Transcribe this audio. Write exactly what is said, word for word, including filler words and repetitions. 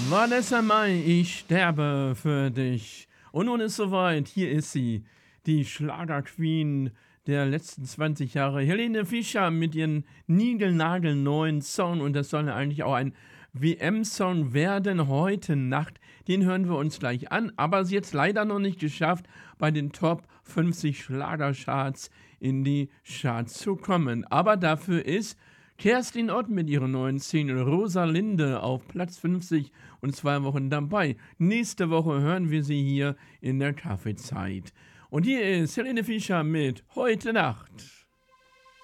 Vanessa Mai, ich sterbe für dich. Und nun ist soweit, hier ist sie, die Schlagerqueen der letzten zwanzig Jahre, Helene Fischer mit ihren niegelnagelneuen Song. Und das soll ja eigentlich auch ein W M-Song werden heute Nacht. Den hören wir uns gleich an, aber sie hat es leider noch nicht geschafft, bei den Top fünfzig Schlagercharts in die Charts zu kommen. Aber dafür ist Kerstin Ott mit ihrer neuen Single Rosalinde auf Platz fünfzig und zwei Wochen dabei. Nächste Woche hören wir sie hier in der Kaffeezeit. Und hier ist Helene Fischer mit Heute Nacht.